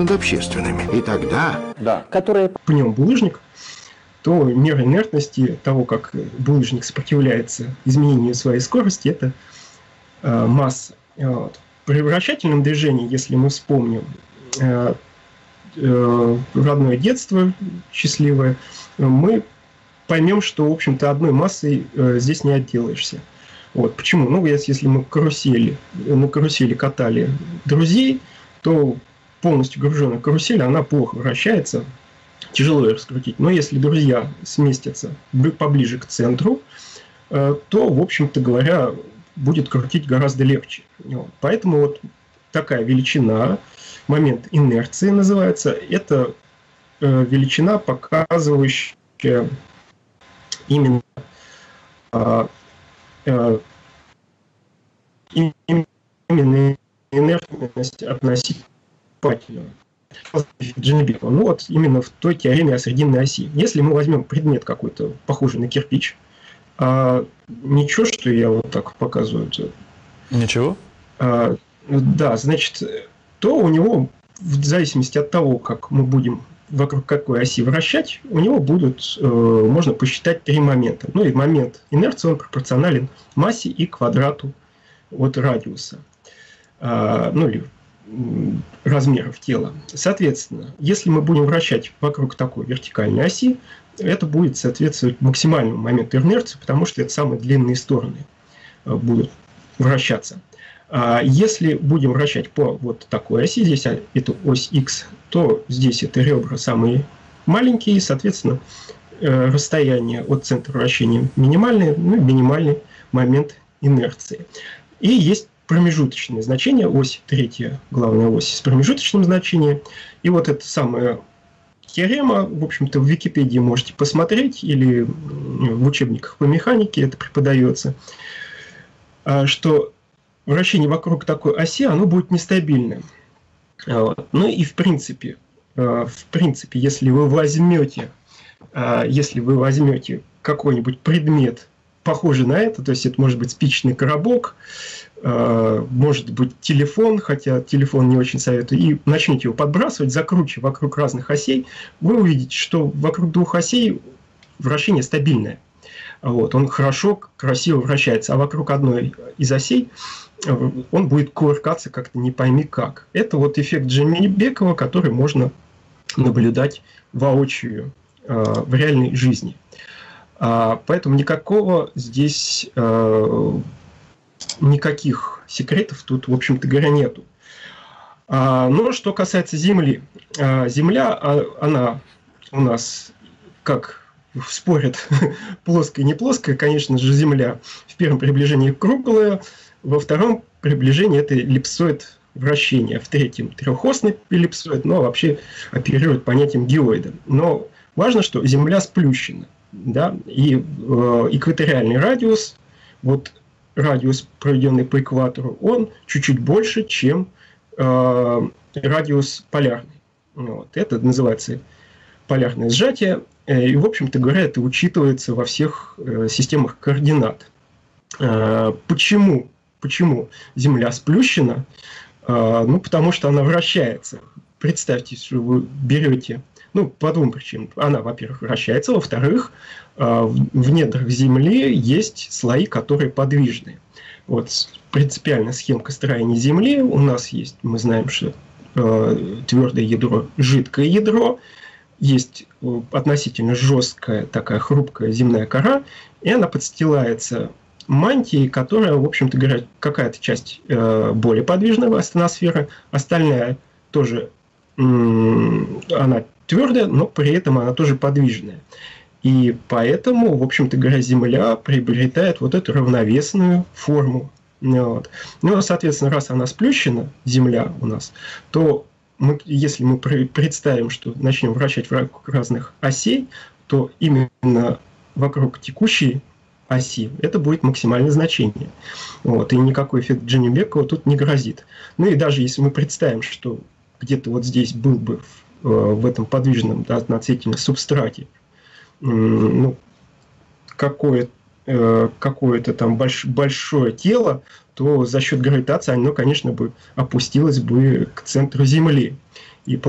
над общественными. И тогда... Да. Которые... По нем булыжник, то мера инертности того, как булыжник сопротивляется изменению своей скорости, это масса. Вот. При вращательном движении, если мы вспомним родное детство счастливое, мы поймем, что, в общем-то, одной массой здесь не отделаешься. Вот. Почему? Ну, если мы на карусели катали друзей, то полностью груженная карусель, она плохо вращается, тяжело ее раскрутить. Но если друзья сместятся поближе к центру, то, в общем-то говоря, будет крутить гораздо легче. Поэтому вот такая величина, момент инерции называется, это величина, показывающая именно инертность относительно Дженебекова. Ну вот именно в той теореме о срединной оси. Если мы возьмем предмет какой-то, похожий на кирпич, ничего, что я вот так показываю. Ничего? Да, значит, то у него, в зависимости от того, как мы будем вокруг какой оси вращать, у него будут, можно посчитать 3 момента. Ну и момент инерции, он пропорционален массе и квадрату от радиуса. Ну или размеров тела. Соответственно, если мы будем вращать вокруг такой вертикальной оси, это будет соответствовать максимальному моменту инерции, потому что это самые длинные стороны будут вращаться. Если будем вращать по вот такой оси, здесь это ось X, то здесь это ребра самые маленькие, соответственно, расстояние от центра вращения минимальное, ну и минимальный момент инерции. И есть промежуточные значения, ось третья, главная ось с промежуточным значением. И вот эта самая теорема, в общем-то, в Википедии можете посмотреть, или в учебниках по механике это преподается, что вращение вокруг такой оси, оно будет нестабильным. Ну и в принципе, если вы возьмете какой-нибудь предмет, похожий на это, то есть это может быть спичечный коробок, может быть телефон, хотя телефон не очень советую, и начнете его подбрасывать, закручивая вокруг разных осей, вы увидите, что вокруг двух осей вращение стабильное. Вот, он хорошо, красиво вращается, а вокруг одной из осей он будет кувыркаться как-то не пойми как. Это вот эффект Дженебекова, который можно наблюдать воочию в реальной жизни. Поэтому никаких секретов тут, в общем-то говоря, нету. Но что касается Земли. Земля, она у нас, как спорят, плоская, не плоская, конечно же, Земля в первом приближении круглая, во втором приближении это эллипсоид вращения, в третьем трехосный эллипсоид, но вообще оперирует понятием геоида. Но важно, что Земля сплющена, да, и экваториальный радиус, вот радиус, проведенный по экватору, он чуть-чуть больше, чем радиус полярный. Вот. Это называется полярное сжатие, и, в общем-то говоря, это учитывается во всех системах координат. Почему Земля сплющена? Ну, потому что она вращается. Представьте, что вы берете, ну, по 2 причинам. Она, во-первых, вращается, во-вторых, в недрах Земли есть слои, которые подвижные. Вот принципиальная схемка строения Земли. У нас есть, мы знаем, что твердое ядро, жидкое ядро, есть относительно жесткая, такая хрупкая земная кора, и она подстилается мантией, которая, в общем-то говоря, какая-то часть более подвижная, астеносфера, остальная тоже она твердая, но при этом она тоже подвижная. И поэтому, в общем-то говоря, Земля приобретает вот эту равновесную форму. Вот. Ну, соответственно, раз она сплющена, Земля у нас, то если мы представим, что начнем вращать вокруг разных осей, то именно вокруг текущей оси это будет максимальное значение. Вот. И никакой эффект Дженебекова тут не грозит. Ну и даже если мы представим, что где-то вот здесь был бы в этом подвижном, да, относительно субстрате, ну, какое-то там большое тело, то за счет гравитации оно, конечно, бы опустилось бы к центру Земли.